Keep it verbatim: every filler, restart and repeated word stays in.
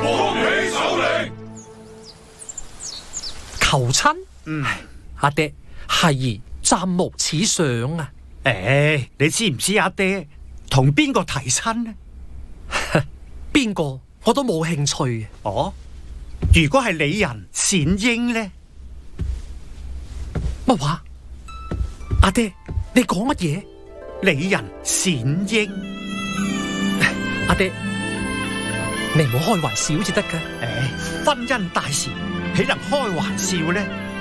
恭喜首領。 求親？ 嗯， 阿爹，孩兒暫無此想啊。 誒，你知唔知阿爹同邊個提親呢？ 邊個我都冇興趣。 哦，如果係李仁善英呢？ 乜話？阿爹，你講乜嘢？ 李仁善英。 阿爹，你唔好開玩笑至得噶。 誒，婚姻大事，豈能開玩笑呢？